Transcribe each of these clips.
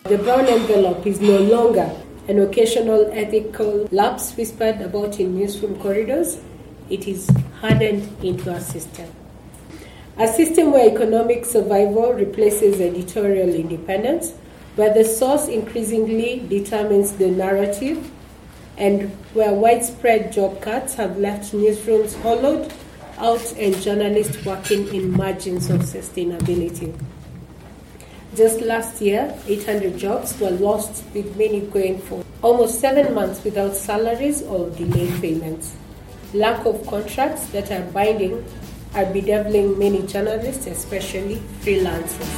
The brown envelope is no longer an occasional ethical lapse whispered about in newsroom corridors. It is hardened into a system. A system where economic survival replaces editorial independence, where the source increasingly determines the narrative, and where widespread job cuts have left newsrooms hollowed out and journalists working in margins of sustainability. Just last year, 800 jobs were lost, with many going for almost 7 months without salaries or delayed payments. Lack of contracts that are binding are bedeviling many journalists, especially freelancers.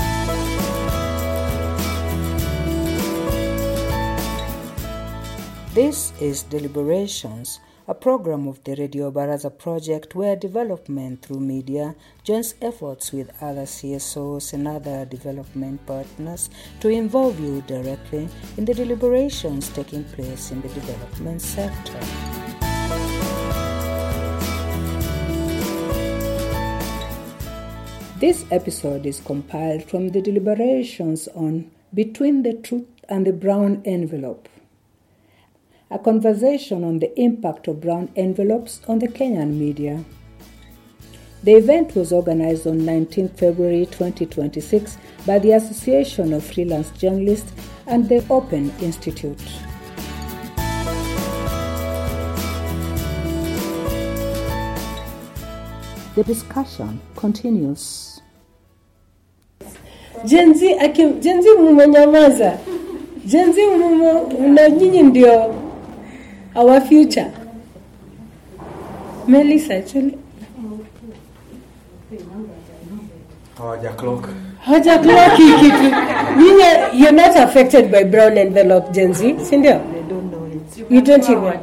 This is Deliberations, a program of the Radio Baraza project where development through media joins efforts with other CSOs and other development partners to involve you directly in the deliberations taking place in the development sector. This episode is compiled from the deliberations on Between the Truth and the Brown Envelope, a conversation on the impact of brown envelopes on the Kenyan media. The event was organized on 19 February 2026 by the Association of Freelance Journalists and the Open Institute. The discussion continues. Gen Z mumenyamaza. Gen Z na nyinyi ndio our future. Melissa, actually. Hawaja clock kitu. You're not affected by brown envelope, Gen Z, sindio? They don't know it. You don't even.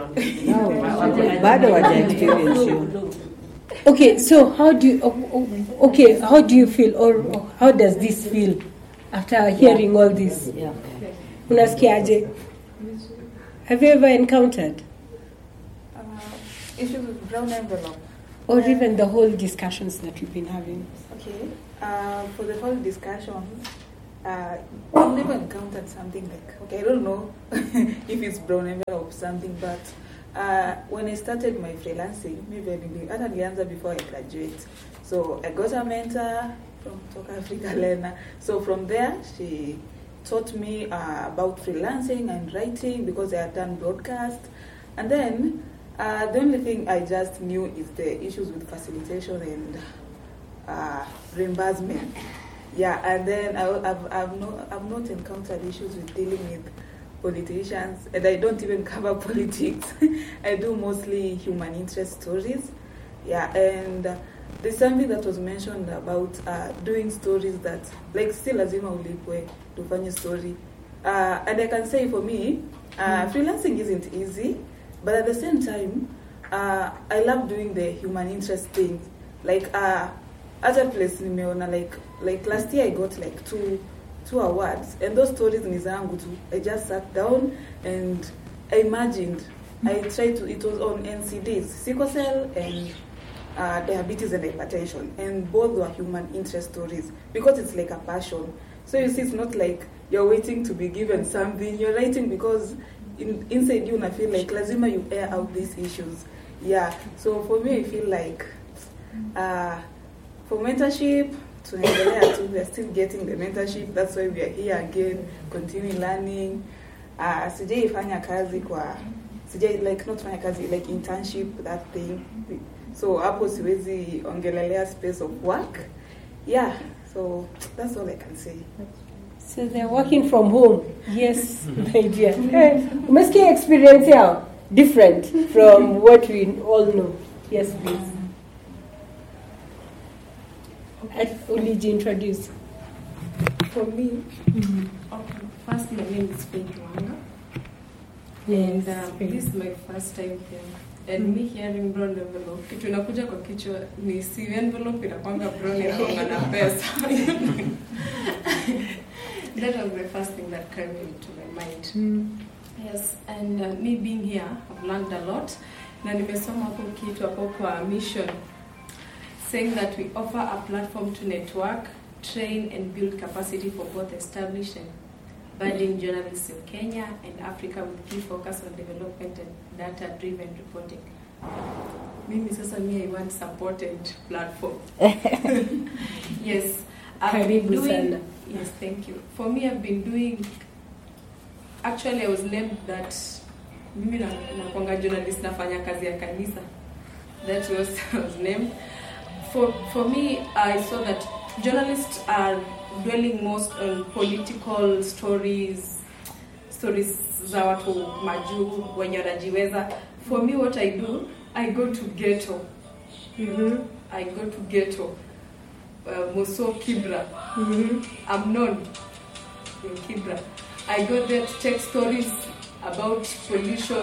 Bado waja experience you. Okay, so how do you feel, or how does this feel after hearing all this? Yeah. Unasikiaje? Have you ever encountered? Issues with brown envelope. Or even the whole discussions that we've been having? Okay. For the whole discussion, I've never encountered something like, I don't know if it's brown envelope or something, but when I started my freelancing, maybe nilianza before I graduate. So I got a mentor from Talk Africa, Lena. So from there, she taught me about freelancing and writing because I had done broadcast. And then the only thing I just knew is the issues with facilitation and reimbursement. Yeah, and then I've not encountered issues with dealing with politicians, and I don't even cover politics. I do mostly human interest stories. Yeah, and there's something that was mentioned about doing stories that, like, still lazima ulipwe tufanye story. And I can say for me, freelancing isn't easy, but at the same time, I love doing the human interest things. Like, other place nimeona, like last year I got like two awards, and those stories ni zangu tu. I just sat down and I imagined. I tried to, it was on NCDs, sickle cell and diabetes and hypertension, and both were human interest stories because it's like a passion. So you see, it's not like you're waiting to be given something. You're writing because inside you, I feel like lazima you air out these issues. Yeah. So for me, I feel like for mentorship, we are still getting the mentorship. That's why we are here again, continue learning. Sijaifanya kazi kwa like not fanya kazi, like internship, that thing. So hapo siwezi ongelelea space of work. Yeah, so that's all I can say. So they're working from home. Yes, my dear. Umesikia experience yao different from what we all know. Yes, please. Uliji introduce. For me, okay, first my name is Faith Wanga. Yes, And this is my first time here. And me hearing brown envelope, kitu inakuja kwa kichwa ni si envelope inakwanga brown inakwanga na pesa. That was the first thing that came into my mind. Yes, and me being here, I've learned a lot. Na nimesoma hapo kitu hapo kwa mission, saying that we offer a platform to network, train and build capacity for both established and budding journalists in Kenya and Africa with key focus on development and data-driven reporting. Mimi I want supported platform. Yes. Karibu sana. Yes, thank you. For me, I've been doing. Actually, I was named that. Mimi nakuanga journalist nafanya kazi ya kanisa. That was I was named. For me, I saw that journalists are dwelling most on political stories za watu majuu wenye wanajiweza. For me, what I do, I go to ghetto. I go to ghetto. Moso Kibra. I'm known in Kibra. I go there to take stories about pollution.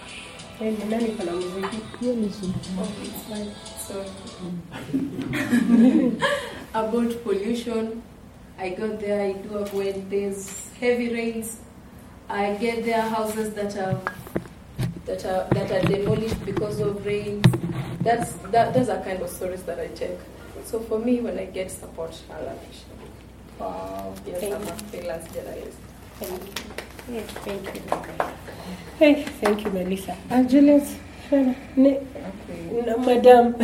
About pollution. I go there, I do it when there's heavy rains. I get there houses that are demolished because of rain. Those are kind of stories that I take. So for me, when I get support, I'll appreciate it. Wow. Yes, I'm a freelance journalist. Thank you. Yes, thank you. Thank you, Melissa. Julius, Madam.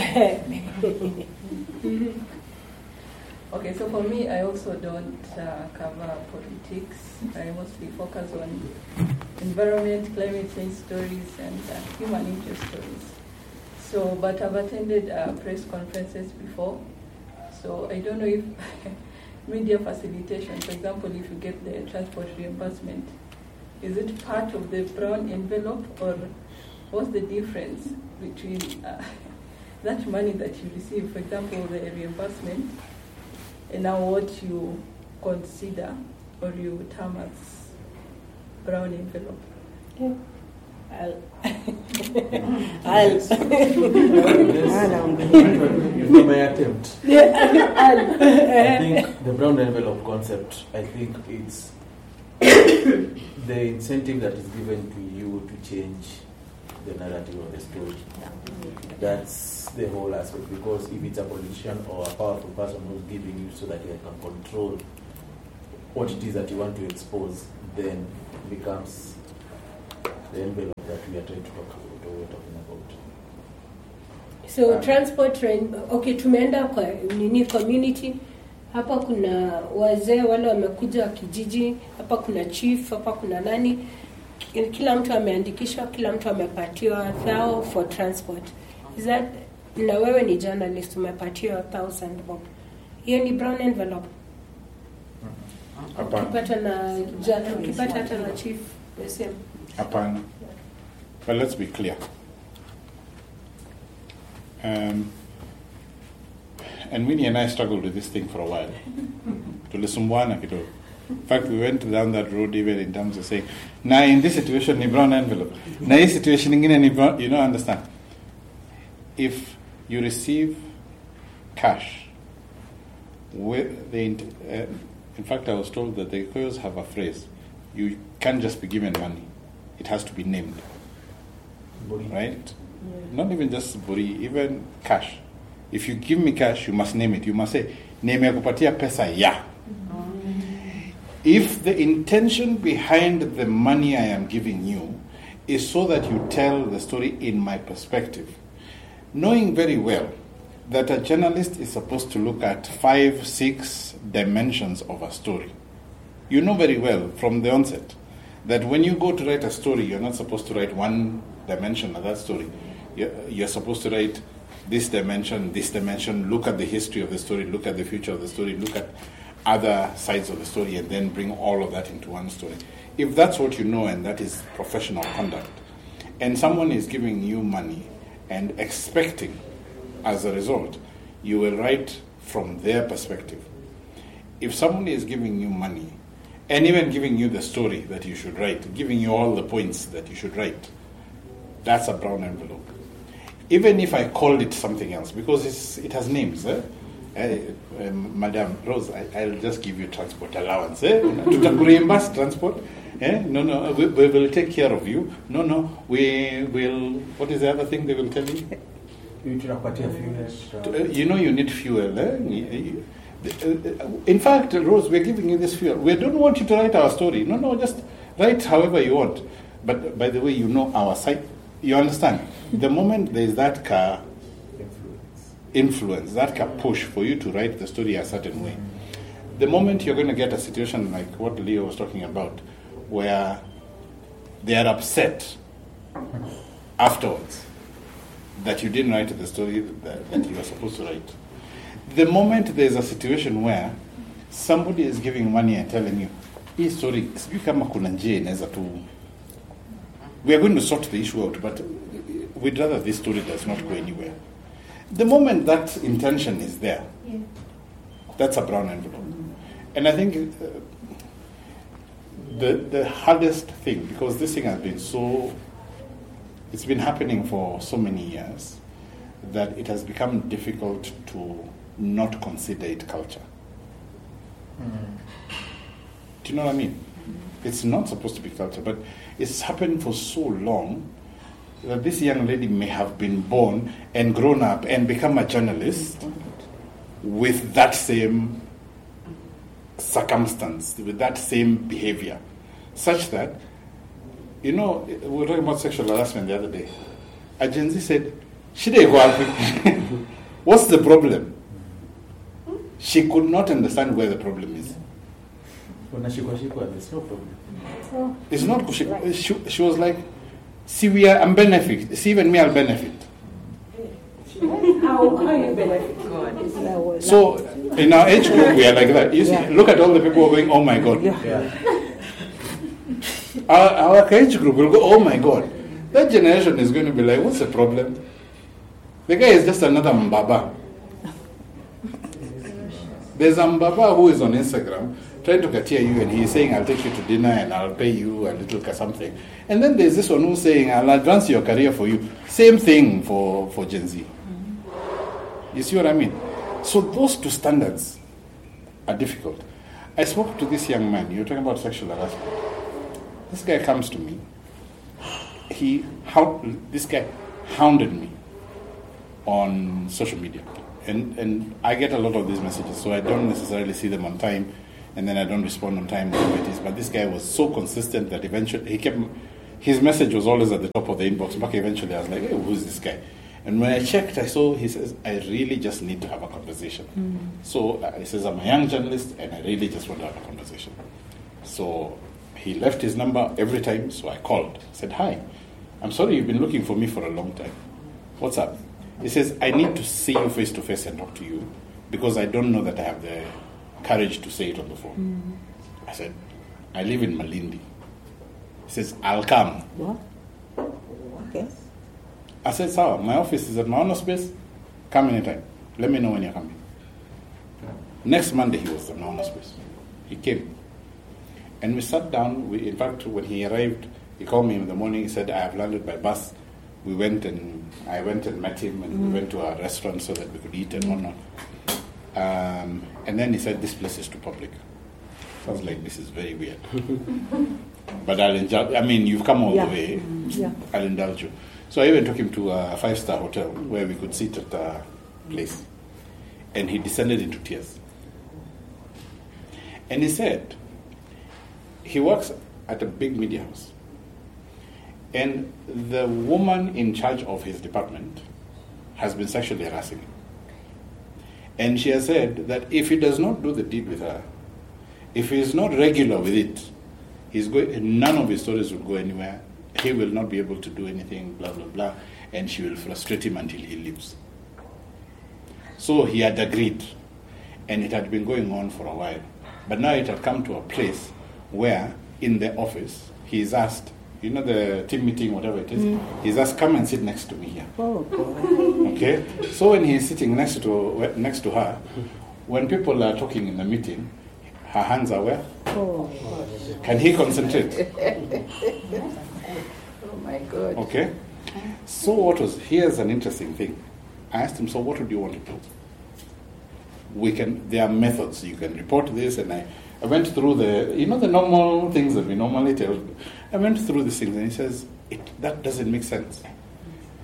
Okay, so for me, I also don't cover politics. I mostly focus on environment, climate change stories, and human interest stories. So, but I've attended press conferences before. So I don't know if media facilitation, for example, if you get the transport reimbursement, is it part of the brown envelope, or what's the difference between that money that you receive, for example, the reimbursement, and now what you consider or you term as brown envelope? Yeah. If I may attempt, I think the brown envelope concept, I think it's the incentive that is given to you to change the narrative of the story. That's the whole aspect, because if it's a politician or a powerful person who's giving you so that you can control what it is that you want to expose, then becomes the envelope that we are trying to talk about, or we're talking about. So transport train, okay, tumeenda kwa nini community. Hapa kuna wazee wale wamekuja wa kijiji, hapa kuna chief, hapa kuna nani. Kila mtu ameandikishwa, kila mtu amepatiwa 1,000 for transport. Is that, na wewe ni journalist umepatiwa 1,000 bob. Hiyo ni brown envelope. Hapana. Ukipata hata na chief the same. Hapana. But let's be clear. And Winnie and I struggled with this thing for a while. Tulisumbuana kidogo. In fact, we went down that road even in terms of saying, now in this situation, ni brown envelope. Na in this situation, ni brown, you don't understand. If you receive cash, with the, in fact, I was told that the Koyos have a phrase, you can't just be given money. It has to be named. Right? Yeah. Not even just buri, even cash. If you give me cash, you must name it. You must say, name ya kupatia pesa ya. If the intention behind the money I am giving you is so that you tell the story in my perspective, knowing very well that a journalist is supposed to look at 5-6 dimensions of a story. You know very well from the onset that when you go to write a story, you're not supposed to write one dimension of that story. You're supposed to write this dimension, look at the history of the story, look at the future of the story, look at other sides of the story, and then bring all of that into one story. If that's what you know and that is professional conduct, and someone is giving you money and expecting, as a result, you will write from their perspective. If somebody is giving you money, and even giving you the story that you should write, giving you all the points that you should write, that's a brown envelope. Even if I called it something else, because it has names. Madam Rose, I'll just give you transport allowance. Tutakureimburse transport. No, we will take care of you. No, we will. What is the other thing they will tell you? Fuel. You know you need fuel. In fact, Rose, we're giving you this fuel. We don't want you to write our story. No, just write however you want. But by the way, you know our site. You understand? The moment there's that car influence, that car push for you to write the story a certain way, the moment you're going to get a situation like what Leo was talking about, where they are upset afterwards that you didn't write the story that you were supposed to write. The moment there's a situation where somebody is giving money and telling you, hii story, sijui kama kuna njia inaweza tu, we are going to sort the issue out, but we'd rather this story does not go anywhere. The moment that intention is there, that's a brown envelope. And I think the hardest thing, because this thing has been it's been happening for so many years, that it has become difficult to not consider it culture. Do you know what I mean? It's not supposed to be culture, but it's happened for so long that this young lady may have been born and grown up and become a journalist with that same circumstance, with that same behavior, such that, we were talking about sexual harassment the other day. A Gen Z said, what's the problem? She could not understand where the problem is. There's no problem. It's not, she was like, see, we are benefit. See, even me, I'll benefit. How you benefit God? So, in our age group, we are like that. You see, look at all the people who are going, oh my God. Our age group will go, oh my God. That generation is going to be like, what's the problem? The guy is just another Mbaba. There's a Mbaba who is on Instagram trying to katia you, and he's saying, I'll take you to dinner and I'll pay you a little something. And then there's this one who's saying, I'll advance your career for you. Same thing for Gen Z. You see what I mean? So those two standards are difficult. I spoke to this young man. You're talking about sexual harassment. This guy comes to me. This guy hounded me on social media. And I get a lot of these messages, so I don't necessarily see them on time, and then I don't respond on time, whatever it is. But this guy was so consistent that eventually his message was always at the top of the inbox. But eventually I was like, hey, who's this guy? And when I checked, I saw he says, I really just need to have a conversation. So he says, I'm a young journalist, and I really just want to have a conversation. So he left his number every time, so I called. I said, hi, I'm sorry you've been looking for me for a long time. What's up? He says, I need to see you face to face and talk to you because I don't know that I have the courage to say it on the phone. I said, I live in Malindi. He says, I'll come. What? Okay. I said, Sawa, my office is at Maono Space. Come anytime. Let me know when you're coming. Next Monday, he was at Maono Space. He came. And we sat down. In fact, when he arrived, he called me in the morning. He said, I have landed by bus. I went and met him, and we went to a restaurant so that we could eat and whatnot. And then he said, this place is too public. I was like, this is very weird. But I'll indulge. I mean, you've come all the way. I'll indulge you. So I even took him to a 5-star hotel where we could sit at a place. And he descended into tears. And he said, he works at a big media house. And the woman in charge of his department has been sexually harassing him. And she has said that if he does not do the deed with her, if he is not regular with it, none of his stories will go anywhere. He will not be able to do anything, blah, blah, blah. And she will frustrate him until he leaves. So he had agreed. And it had been going on for a while. But now it had come to a place where in the office, he is asked, the team meeting, whatever it is, he's asked, come and sit next to me here. Oh, boy. Okay? So when he's sitting next to her, when people are talking in the meeting, her hands are where? Oh, can he concentrate? Oh my God. Okay? So here's an interesting thing. I asked him, so what would you want to do? There are methods. You can report this, and I went through the normal things that we normally tell. I went through these things, and he says, that doesn't make sense.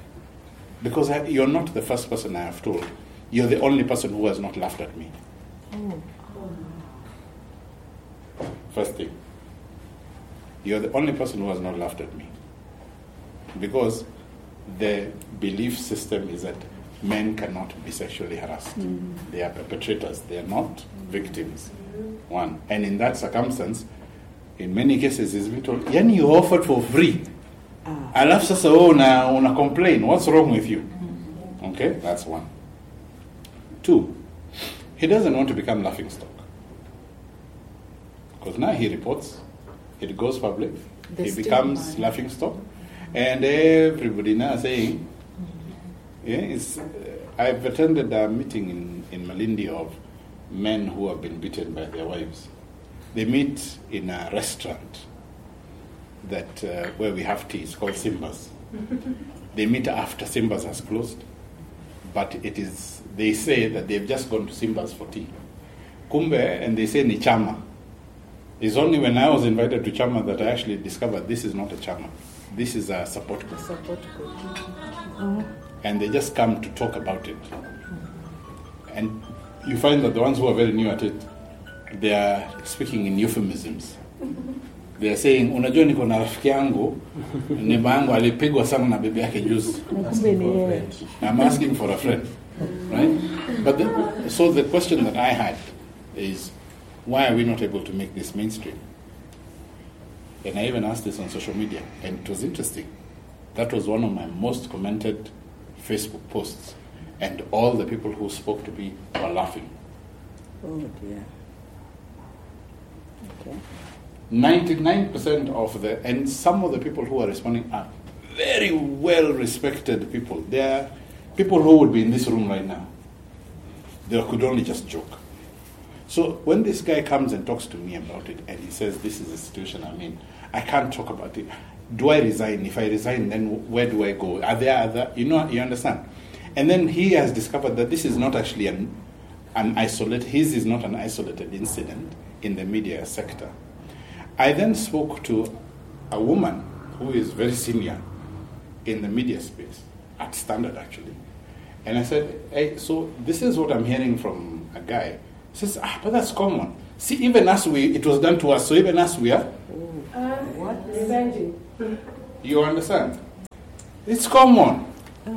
Because you're not the first person I have told. You're the only person who has not laughed at me. First thing. You're the only person who has not laughed at me. Because the belief system is that men cannot be sexually harassed. They are perpetrators. They are not victims. One. And in that circumstance, in many cases, it's been told, yani you offered for free. Alafu sasa una complain. What's wrong with you? Okay, that's one. Two, he doesn't want to become laughingstock. Because now he reports, it goes public, he becomes laughingstock, and everybody now saying, I've attended a meeting in Malindi of men who have been beaten by their wives. They meet in a restaurant that where we have tea. It's called Simba's. They meet after Simba's has closed, but they say that they've just gone to Simba's for tea. Kumbe, and they say ni chama. It's only when I was invited to chama that I actually discovered this is not a chama. This is a support group. And they just come to talk about it. And you find that the ones who are very new at it, they are speaking in euphemisms. They are saying, unajua niko na rafiki yangu, neighbor yangu alipigwa sana na bibi yake juzi. I'm asking for a friend. Right? But so the question that I had is, why are we not able to make this mainstream? And I even asked this on social media, and it was interesting. That was one of my most commented Facebook posts, and all the people who spoke to me were laughing. Oh dear. Okay. 99% of and some of the people who are responding are very well-respected people. They are people who would be in this room right now. They could only just joke. So when this guy comes and talks to me about it, and he says, this is the situation I'm in, I can't talk about it. Do I resign? If I resign, then where do I go? Are there other, you understand? And then he has discovered that this is not actually his is not an isolated incident in the media sector. I then spoke to a woman who is very senior in the media space, at Standard actually. And I said, hey, so this is what I'm hearing from a guy. He says, but that's common. See, even us, it was done to us, so even us, we are. What? Revenging. You understand? It's common.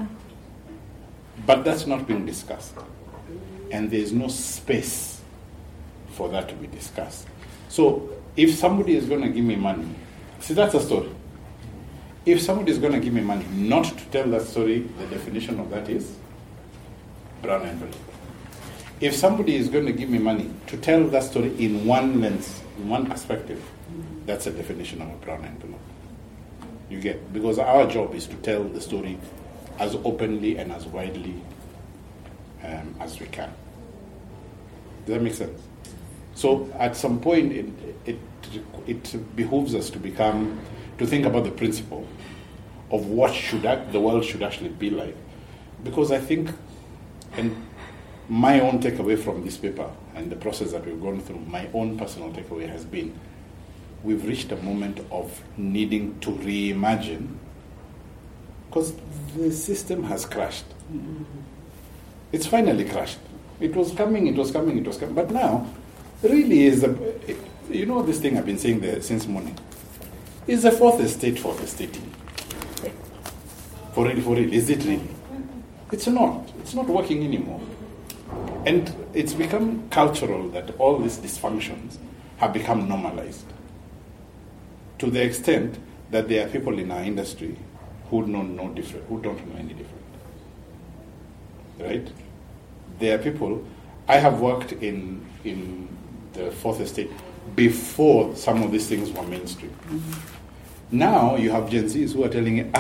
But that's not being discussed. And there's no space for that to be discussed. So, if somebody is going to give me money, see, that's a story. If somebody is going to give me money not to tell that story, the definition of that is brown envelope. If somebody is going to give me money to tell that story in one lens, in one perspective, that's a definition of a brown envelope. You get? Because our job is to tell the story as openly and as widely as we can. Does that make sense? So at some point, it behooves us to think about the principle of what the world should actually be like. Because I think, and my own takeaway from this paper and the process that we've gone through, my own personal takeaway has been, we've reached a moment of needing to reimagine, because the system has crashed. It's finally crashed. It was coming, but now, really is this thing I've been saying there since morning, is the fourth estate. For real, is it really? It's not working anymore. And it's become cultural that all these dysfunctions have become normalized, to the extent that there are people in our industry who don't know any different. Right? There are people, I have worked in the fourth estate before some of these things were mainstream. Now you have Gen Zs who are telling you,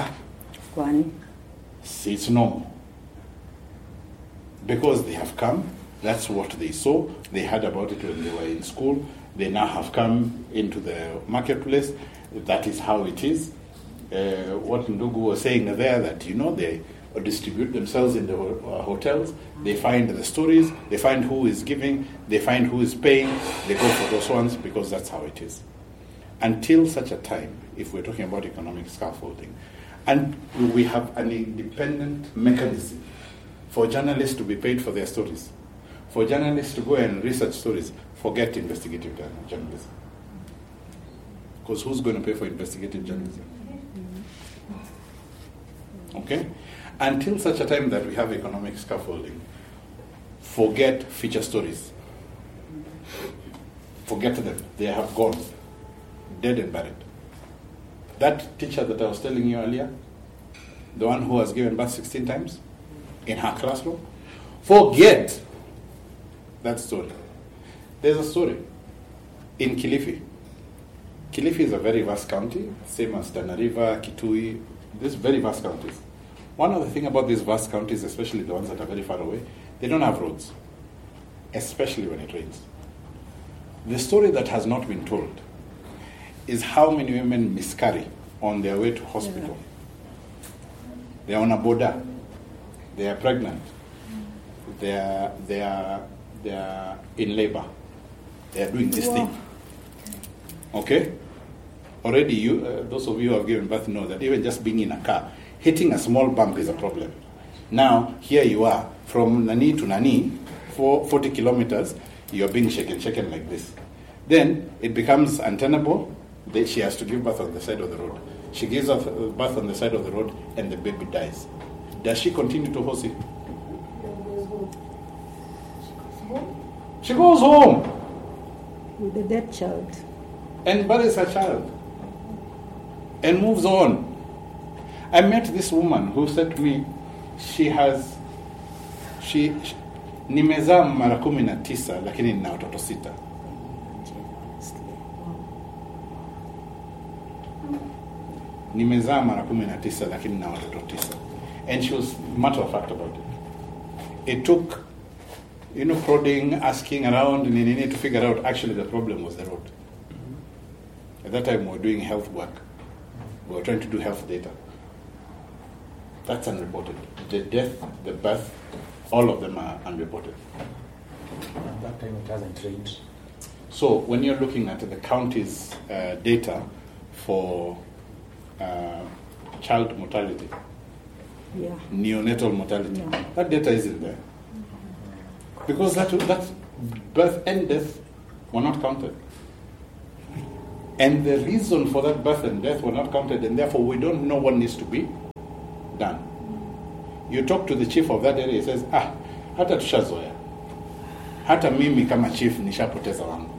see, it's normal. Because they have come, that's what they saw, they heard about it when they were in school, they now have come into the marketplace, that is how it is. What Ndugu was saying there, that they distribute themselves in the hotels, they find the stories, they find who is giving, they find who is paying, they go for those ones because that's how it is. Until such a time, if we're talking about economic scaffolding, and we have an independent mechanism for journalists to be paid for their stories, for journalists to go and research stories, forget investigative journalism. Because who's going to pay for investigative journalism? Okay? Until such a time that we have economic scaffolding, forget feature stories. Forget them. They have gone. Dead and buried. That teacher that I was telling you earlier, the one who was given birth 16 times in her classroom, forget that story. There's a story in Kilifi. Kilifi is a very vast county, same as Tana River, Kitui, these very vast counties. One of the things about these vast counties, especially the ones that are very far away, they don't have roads, especially when it rains. The story that has not been told is how many women miscarry on their way to hospital. They are on a border. They are pregnant. They are in labor. They are doing this thing. Okay? Already, you, those of you who have given birth know that even just being in a car, hitting a small bump is a problem. Now, here you are, from Nani to Nani, for 40 kilometers, you're being shaken like this. Then it becomes untenable. She has to give birth on the side of the road. She gives birth on the side of the road, and the baby dies. Does she continue to host it? She goes home. With the dead child. And buries her child. And moves on. I met this woman who said to me, nimezaa mara 19 lakini nina watoto 6. Nimezaa mara 19 lakini nina watoto 9. And she was matter of fact about it. It took, prodding, asking around, to figure out actually the problem was the road. At that time we were doing health work. We were trying to do health data. That's unreported. The death, the birth, all of them are unreported. At that time it hasn't rained. So when you're looking at the county's data for child mortality, neonatal mortality, that data isn't there. Because that birth and death were not counted. And the reason for that birth and death were not counted, and therefore we don't know what needs to be done. You talk to the chief of that area, he says, hata tushazoea. Hata mimi kama chief nishapoteza wangu.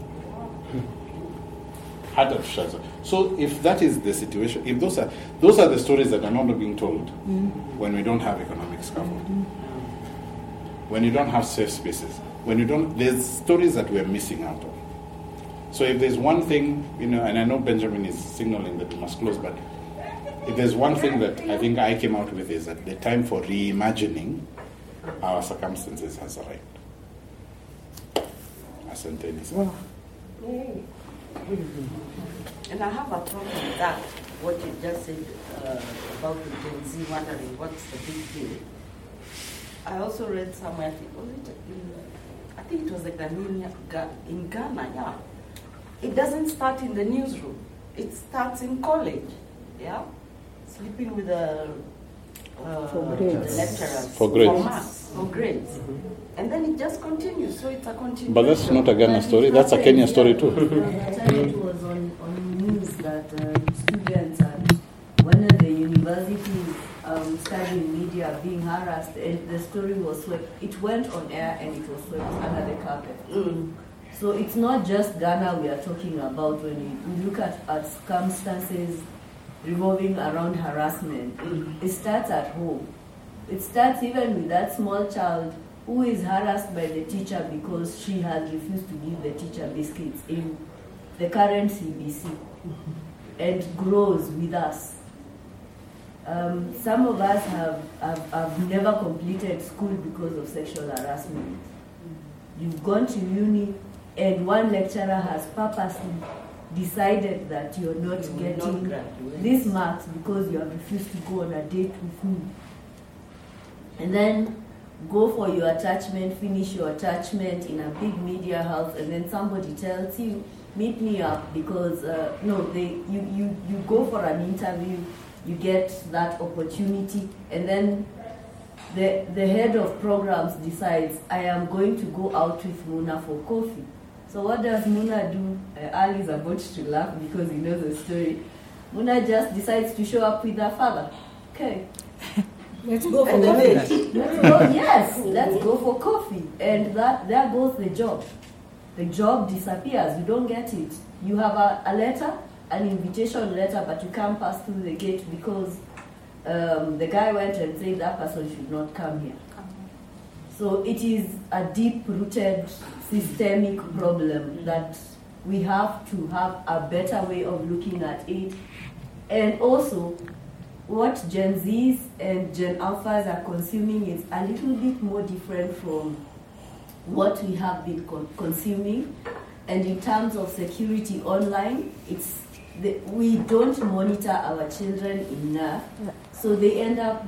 Hata tushazoea. So if that is the situation, if those are the stories that are not being told when we don't have economic scaffolding, when you don't have safe spaces, there's stories that we're missing out of. So if there's one thing, and I know Benjamin is signaling that we must close, but if there's one thing that I think I came out with is that the time for reimagining our circumstances has arrived. Asante. Wow. And I have a problem with that, what you just said about the Gen Z wondering what's the big deal. I also read somewhere, I think it was like in Ghana, yeah. It doesn't start in the newsroom. It starts in college, yeah? Sleeping with the lecturers. For grades. For maths, for grades. Mm-hmm. And then it just continues, so it's a continuation. But that's not a Ghana story, that's a Kenya story too. It was on news that students at one of the universities studying media being harassed, and the story was swept. It went on air and it was swept under the carpet. Mm. So it's not just Ghana we are talking about when we look at circumstances revolving around harassment. It starts at home. It starts even with that small child who is harassed by the teacher because she has refused to give the teacher biscuits in the current CBC and grows with us. Some of us have never completed school because of sexual harassment. You've gone to uni and one lecturer has purposely decided that you're not getting these marks because you have refused to go on a date with me. And then go for your attachment, finish your attachment in a big media house, and then somebody tells you, meet me up because, you go for an interview, you get that opportunity, and then the head of programs decides, I am going to go out with Muna for coffee. So what does Muna do? Ali is about to laugh because he knows the story. Muna just decides to show up with her father. Okay. Let's go for coffee. Let's go for coffee. And there goes the job. The job disappears. You don't get it. You have a letter, an invitation letter, but you can't pass through the gate because the guy went and said that person should not come here. So it is a deep-rooted systemic problem that we have to have a better way of looking at it. And also, what Gen Zs and Gen Alphas are consuming is a little bit more different from what we have been consuming. And in terms of security online, we don't monitor our children enough, so they end up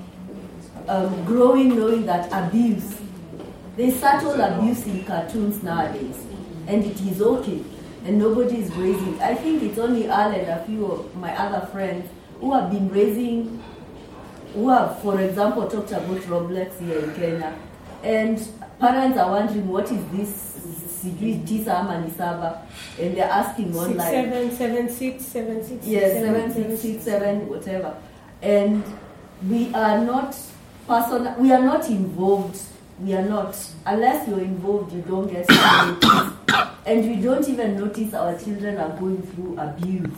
growing knowing that abuse. There's subtle abuse in cartoons nowadays, and it is okay, and nobody is raising. I think it's only Al and a few of my other friends who have been raising, who have, for example, talked about Roblox here in Kenya, and parents are wondering what is this Tisa ama Nisaba, and they're asking online. 6776. Yes, 7667, whatever. And we are not personal. We are not involved. We are not. Unless you're involved, you don't get noticed. And we don't even notice our children are going through abuse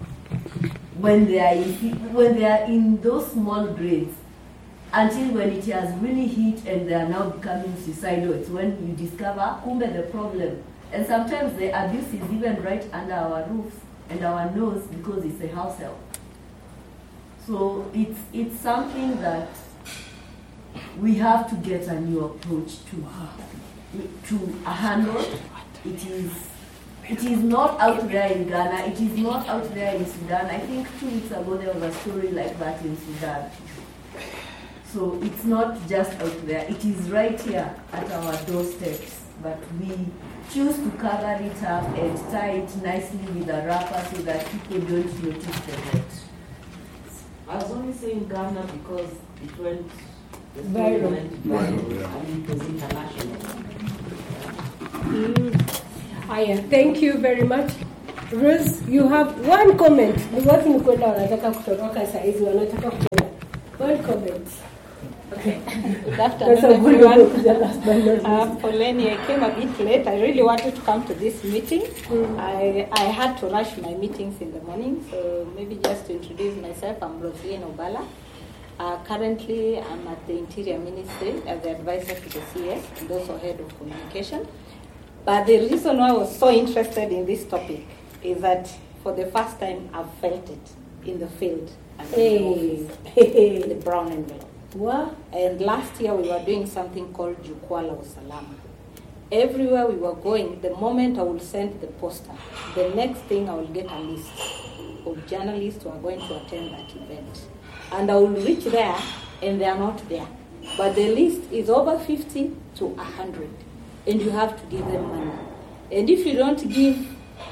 when they are in those small grades. Until when it has really hit and they are now becoming suicidal, it's when you discover kumbe the problem. And sometimes the abuse is even right under our roof and our nose because it's a house help. So it's something that we have to get a new approach to handle. It is not out there in Ghana. It is not out there in Sudan. I think 2 weeks ago there was a story like that in Sudan. So it's not just out there. It is right here at our doorsteps. But we choose to cover it up and tie it nicely with a wrapper so that people don't notice the hurt. I was only saying Ghana because it went viral. And it was international. Thank you very much. Rose, you have one comment. One comment. Okay. Good afternoon, everyone. Poleni, I came a bit late. I really wanted to come to this meeting. I had to rush my meetings in the morning, so maybe just to introduce myself, I'm Rosaline Obala. Currently, I'm at the Interior Ministry as the advisor to the CS and also head of communication. But the reason why I was so interested in this topic is that for the first time, I've felt it in the field and in the office, the brown envelope. What? And last year we were doing something called Jukwaa la Usalama. Everywhere we were going, the moment I would send the poster, the next thing I will get a list of journalists who are going to attend that event. And I will reach there and they are not there. But the list is over 50 to 100. And you have to give them money. And if you don't give,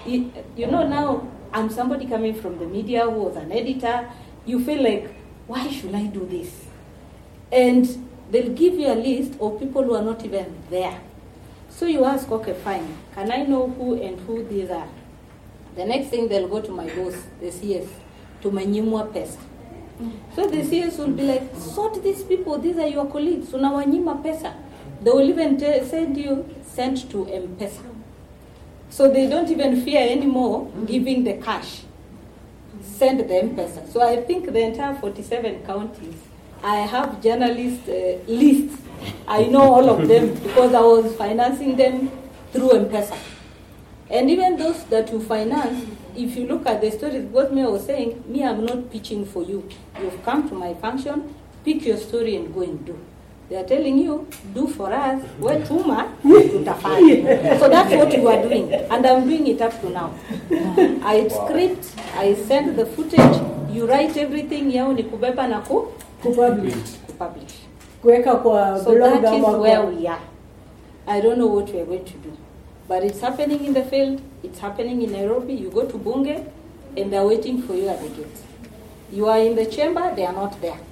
now I'm somebody coming from the media who was an editor, you feel like, why should I do this? And they'll give you a list of people who are not even there. So you ask, okay, fine, can I know who and who these are? The next thing they'll go to my boss, the CS, to Manyimwa Pesa. So the CS will be like, sort these people, these are your colleagues, so now Wanyima Pesa. They will even send to M-Pesa. So they don't even fear anymore giving the cash. Send the M-Pesa. So I think the entire 47 counties, I have journalist lists. I know all of them because I was financing them through M-Pesa. And even those that you finance, if you look at the stories, what Mia was saying, I'm not pitching for you. You've come to my function, pick your story and go and do. They are telling you, do for us, we're tuma, tutafanya. So that's what you are doing. And I'm doing it up to now. I script, I send the footage, you write everything, yao ni kubeba na publish. So that is where we are. I don't know what we are going to do. But it's happening in the field, it's happening in Nairobi. You go to Bunge, and they're waiting for you at the gate. You are in the chamber, they are not there.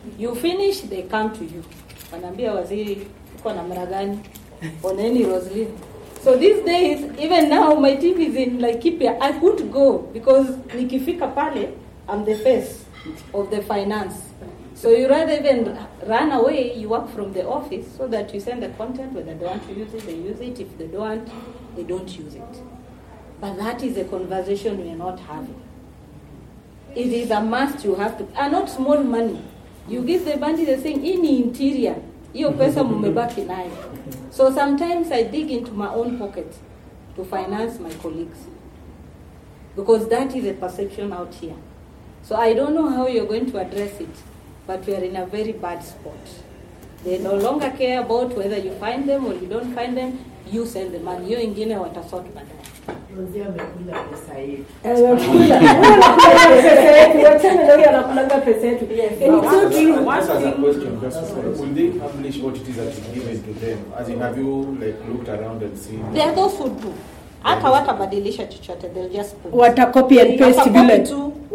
You finish, they come to you. Wanaambia waziri, uko na mara gani? Oneni Roslyn. So these days, even now, my team is in Laikipia. I could go because nikifika pale, I'm the face of the finance. So you rather even run away, you work from the office so that you send the content. Whether they want to use it, they use it. If they don't, they don't use it. But that is a conversation we are not having. It is a must you have to, and not small money. You give the bandit, they're saying, in interior, hiyo pesa mumebaki nayo. So sometimes I dig into my own pocket to finance my colleagues. Because that is a perception out here. So I don't know how you're going to address it, but we are in a very bad spot. They no longer care about whether you find them or you don't find them, you send the money. Hiyo ingine watasort baadaye. Rozia amekula pesa yetu. As a question, will they publish what it is that is given to them? As in, have you looked around and seen? There are those who do. Hata watabadilisha chochote, they'll just put. Watacopy and paste vile.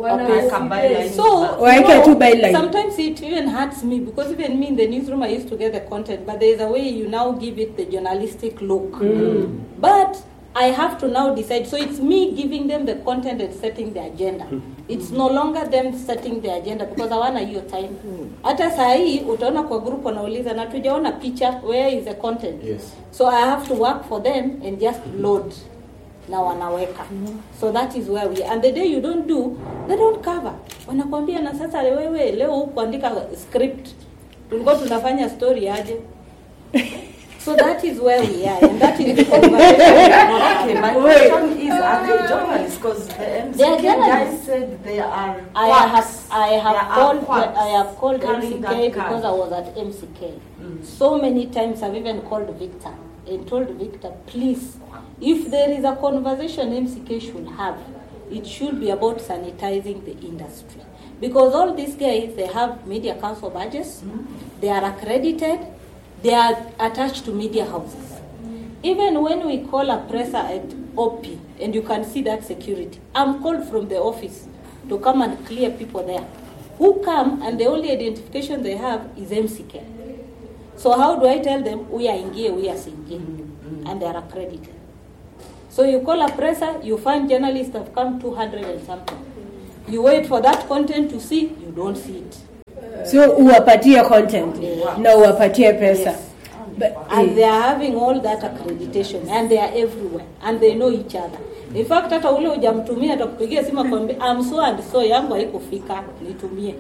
So sometimes it even hurts me because even me in the newsroom I used to get the content, but there is a way you now give it the journalistic look. But I have to now decide. So it's me giving them the content and setting the agenda. It's no longer them setting the agenda because hawana hiyo time. Hata saa hii utaona kwa group wanauliza na tujaona picha, where is the content? Yes. So I have to work for them and just load. Na wanaweka. So that is where we are. And the day you don't do, they don't cover. Wanakwambia na sasa wewe leo kuandika script. Tulikuwa tunafanya story aje. So that is where we are, and that is the conversation. Okay, my question is, are they journalists? Because the MCK guys said they are. I have called MCK because I was at MCK. So many times I've even called Victor and told Victor, please, if there is a conversation MCK should have, it should be about sanitizing the industry. Because all these guys, they have media council badges, they are accredited, they are attached to media houses. Even when we call a presser at OP, and you can see that security, I'm called from the office to come and clear people there. Who come, and the only identification they have is MCK. So how do I tell them, we are Ingie, we are Singie, and they are accredited. So you call a presser, you find journalists have come 200 and something. You wait for that content to see, you don't see it. So uwapatie content na uwapatie pesa. Yes. And they are having all that accreditation and they are everywhere and they know each other. In fact, hata ule hujamtumia atakupigia simu akwambia I'm so and so yangu haikufika nitumie.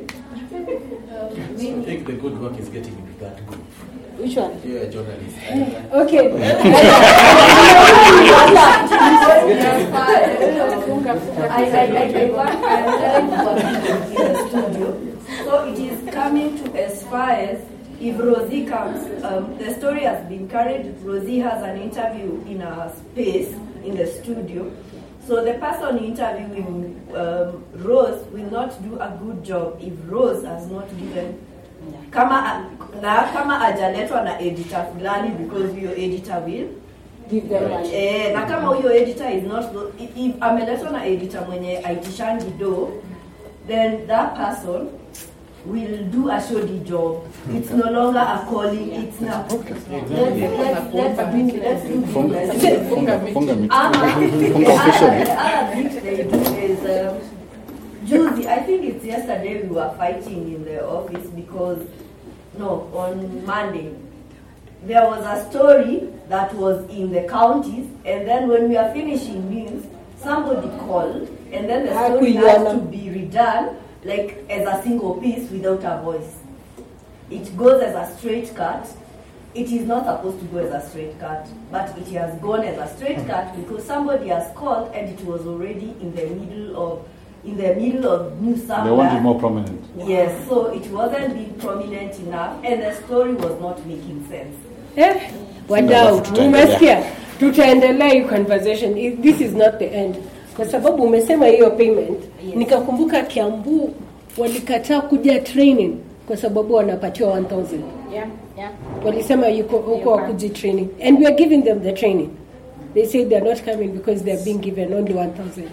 I think the good work is getting into that group. Which one? You're a journalist. Okay. So it is coming to as far as if Rosie comes, the story has been carried. Rosie has an interview in a space in the studio. So the person interviewing Rose will not do a good job if Rose has not given kama ajaletwa na editor fulani because your editor will give them money. Na kama huyo editor is not, if ameletwa na editor mwenye aitishangi do, then that person will do a shoddy job. It's no longer a calling. It's now. Let's do other things they do is Judy, I think it's yesterday we were fighting in the office because on Monday there was a story that was in the counties, and then when we are finishing news, somebody called, and then the story has to be redone like as a single piece without a voice. It goes as a straight cut. It is not supposed to go as a straight cut, but it has gone as a straight cut because somebody has called and it was already in the middle of news somewhere. They want it more prominent. Yes, so it wasn't being prominent enough and the story was not making sense. Wadau, umesikia? Tutaendelea hii conversation. This is not the end. Kwa sababu umesema hiyo payment, nikakumbuka Kiambu walikataa kuja training kwa sababu wanapatiwa 1,000. Yeah. Walisema huko wakuji training. And we are giving them the training. They say they are not coming because they are being given only 1,000.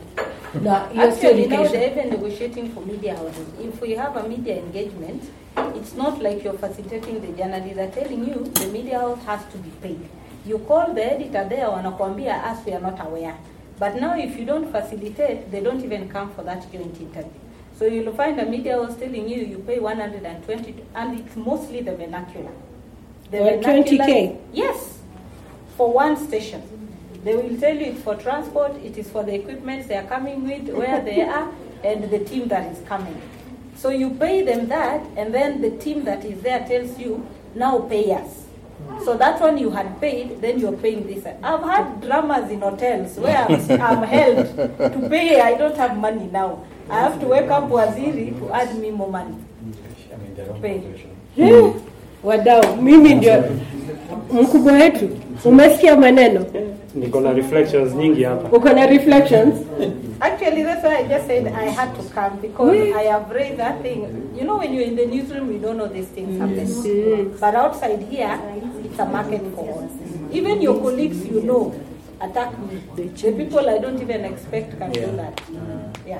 No, you're still Actually, now education. they're even negotiating for media houses. If we have a media engagement, it's not like you're facilitating the journalists. They're telling you the media house has to be paid. You call the editor there, wanakuambia us, we are not aware. But now if you don't facilitate, they don't even come for that joint interview. So you'll find a media house telling you, you pay 120, and it's mostly the vernacular. The Or 20K? Yes, for one station. They will tell you it's for transport, it is for the equipment they are coming with, where they are, and the team that is coming. So you pay them that, and then the team that is there tells you, now pay us. So that one you had paid, then you're paying this. I've had dramas in hotels where I'm held to pay, I don't have money now. I have to wake up Waziri to add me more money. To pay. Wadau, mimi ndio mkubwa wetu. Umesikia maneno? Niko na reflections nyingi hapa. Uko na reflections? Actually, that's why I just said I had to come, because I have read that thing. You know, when you're in the newsroom, you don't know these things happen. But outside here, it's a market for all. Even your colleagues, you know, attack me. The people I don't even expect can do that. Yeah.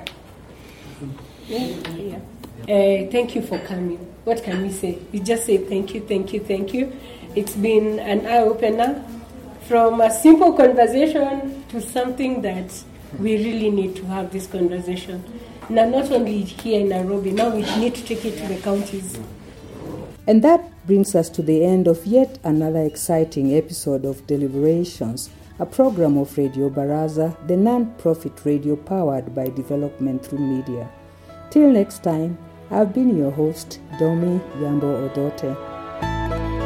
Thank you for coming. What can we say? We just say thank you, thank you, thank you. It's been an eye-opener from a simple conversation to something that we really need to have this conversation. Now, not only here in Nairobi, now we need to take it to the counties. And that brings us to the end of yet another exciting episode of Deliberations, a program of Radio Baraza, the non-profit radio powered by development through media. Till next time, I've been your host, Domi Yambo Odote.